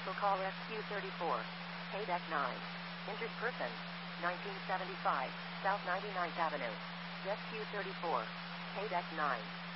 Special call SQ34. Deck 9. Injured person. 1975, South 99th Avenue. SQ34. Deck 9.